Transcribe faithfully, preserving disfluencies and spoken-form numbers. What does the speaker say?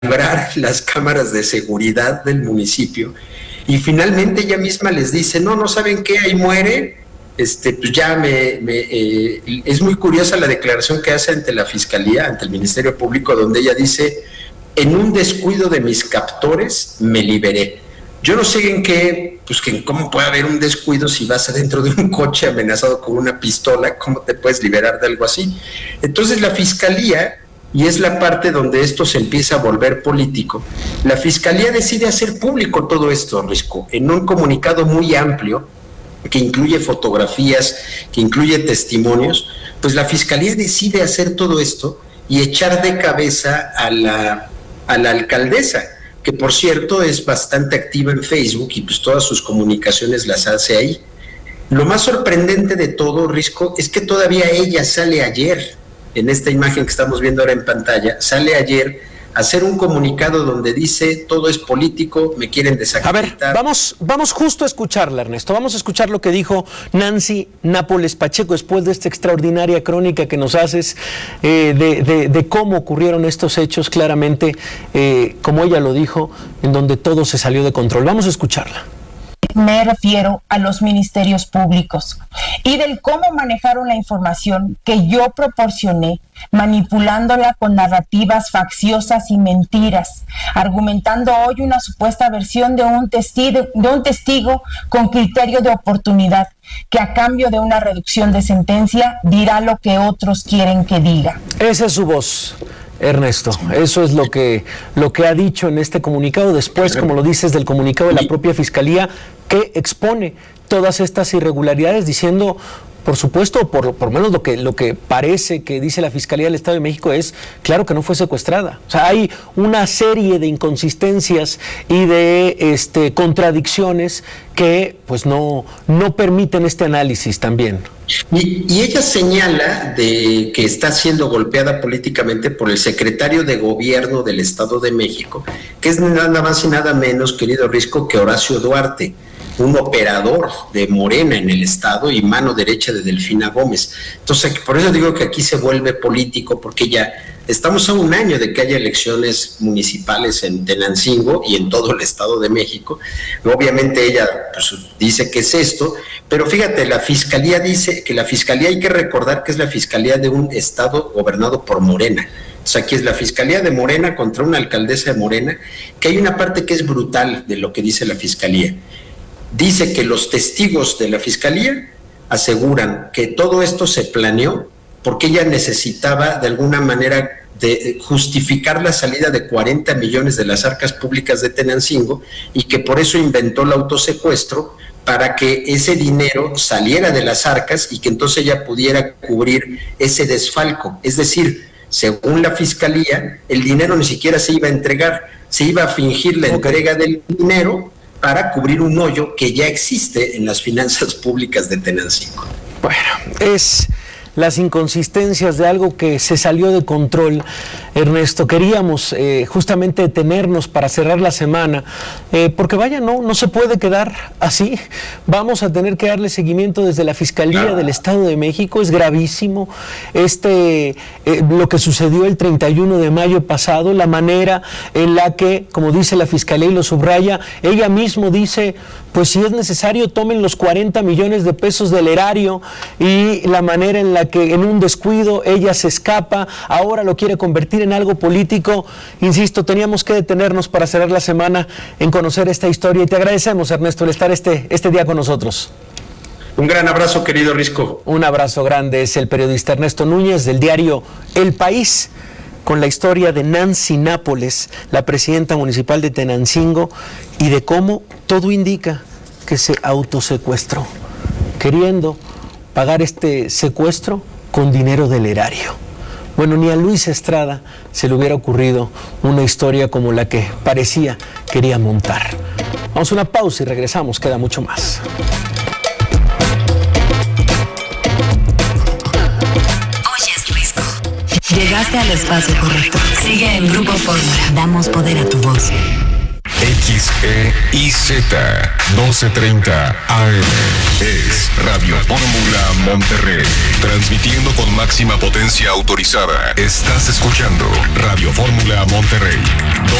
calibrar las cámaras de seguridad del municipio, y finalmente ella misma les dice, no, no saben qué, ahí muere, este, pues ya me, me eh, es muy curiosa la declaración que hace ante la Fiscalía, ante el Ministerio Público, donde ella dice, en un descuido de mis captores me liberé. Yo no sé en qué, pues que cómo puede haber un descuido si vas adentro de un coche amenazado con una pistola, ¿cómo te puedes liberar de algo así? Entonces la Fiscalía, y es la parte donde esto se empieza a volver político, la Fiscalía decide hacer público todo esto, Risco, en un comunicado muy amplio, que incluye fotografías, que incluye testimonios. Pues la Fiscalía decide hacer todo esto y echar de cabeza a la, a la alcaldesa, que por cierto es bastante activa en Facebook y pues todas sus comunicaciones las hace ahí. Lo más sorprendente de todo, Risco, es que todavía ella sale ayer, en esta imagen que estamos viendo ahora en pantalla, sale ayer a hacer un comunicado donde dice, todo es político, me quieren desacreditar. A ver, vamos, vamos justo a escucharla, Ernesto, vamos a escuchar lo que dijo Nancy Nápoles Pacheco después de esta extraordinaria crónica que nos haces eh, de, de, de cómo ocurrieron estos hechos, claramente, eh, como ella lo dijo, en donde todo se salió de control. Vamos a escucharla. Me refiero a los ministerios públicos y del cómo manejaron la información que yo proporcioné, manipulándola con narrativas facciosas y mentiras, argumentando hoy una supuesta versión de un testigo, de un testigo con criterio de oportunidad, que a cambio de una reducción de sentencia dirá lo que otros quieren que diga. Esa es su voz, Ernesto, eso es lo que, lo que ha dicho en este comunicado, después, como lo dices, del comunicado de la propia Fiscalía, que expone todas estas irregularidades, diciendo, por supuesto, por, por menos lo que, lo que parece que dice la Fiscalía del Estado de México es, claro que no fue secuestrada. O sea, hay una serie de inconsistencias y de este, contradicciones que pues no, no permiten este análisis también. Y, y ella señala de que está siendo golpeada políticamente por el secretario de Gobierno del Estado de México, que es nada más y nada menos, querido Risco, que Horacio Duarte, un operador de Morena en el Estado y mano derecha de Delfina Gómez. Entonces, por eso digo que aquí se vuelve político, porque ya estamos a un año de que haya elecciones municipales en Tenancingo y en todo el Estado de México. Obviamente ella pues, dice que es esto, pero fíjate, la Fiscalía dice que la Fiscalía, hay que recordar que es la Fiscalía de un Estado gobernado por Morena. O sea, aquí es la Fiscalía de Morena contra una alcaldesa de Morena, que hay una parte que es brutal de lo que dice la Fiscalía. Dice que los testigos de la Fiscalía aseguran que todo esto se planeó porque ella necesitaba de alguna manera de justificar la salida de cuarenta millones de las arcas públicas de Tenancingo y que por eso inventó el autosecuestro para que ese dinero saliera de las arcas y que entonces ella pudiera cubrir ese desfalco. Es decir, según la Fiscalía, el dinero ni siquiera se iba a entregar, se iba a fingir la entrega del dinero para cubrir un hoyo que ya existe en las finanzas públicas de Tenancingo. Bueno, es las inconsistencias de algo que se salió de control, Ernesto. Queríamos eh, justamente detenernos para cerrar la semana, eh, porque vaya, no, no se puede quedar así. Vamos a tener que darle seguimiento desde la Fiscalía del Estado de México. Es gravísimo este eh, lo que sucedió el treinta y uno de mayo pasado, la manera en la que, como dice la Fiscalía y lo subraya, ella mismo dice, pues si es necesario tomen los cuarenta millones de pesos del erario, y la manera en la que en un descuido ella se escapa, ahora lo quiere convertir en algo político. Insisto, teníamos que detenernos para cerrar la semana en conocer esta historia, y te agradecemos, Ernesto, el estar este, este día con nosotros. Un gran abrazo, querido Risco. Un abrazo grande. Es el periodista Ernesto Núñez del diario El País, con la historia de Nancy Nápoles, la presidenta municipal de Tenancingo, y de cómo todo indica que se autosecuestró, queriendo pagar este secuestro con dinero del erario. Bueno, ni a Luis Estrada se le hubiera ocurrido una historia como la que parecía quería montar. Vamos a una pausa y regresamos, queda mucho más. Oyes Risco. Llegaste al espacio correcto. Sigue en Grupo Fórmula. Damos poder a tu voz. X E I Z doce treinta A M. Es Radio Fórmula Monterrey. Transmitiendo con máxima potencia autorizada. Estás escuchando Radio Fórmula Monterrey.